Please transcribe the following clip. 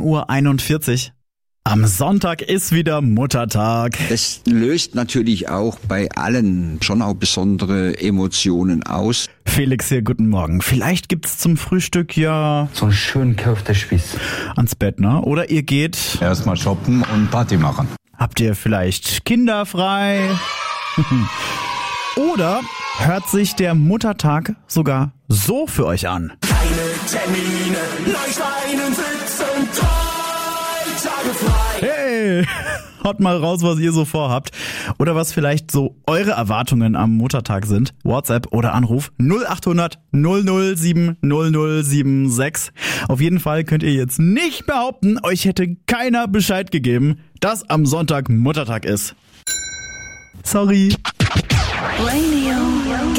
7:41 Uhr. Am Sonntag ist wieder Muttertag. Das löst natürlich auch bei allen schon auch besondere Emotionen aus. Felix hier, guten Morgen. Vielleicht gibt's zum Frühstück ja so einen schönen Köftespieß ans Bett, ne? Oder ihr geht erstmal shoppen und Party machen. Habt ihr vielleicht Kinder frei? Oder hört sich der Muttertag sogar so für euch an? Keine Termine, Leuchtweinen sitzen, 3 Tage frei. Hey, haut mal raus, was ihr so vorhabt. Oder was vielleicht so eure Erwartungen am Muttertag sind. WhatsApp oder Anruf 0800 007 0076. Auf jeden Fall könnt ihr jetzt nicht behaupten, euch hätte keiner Bescheid gegeben, dass am Sonntag Muttertag ist. Sorry. Radio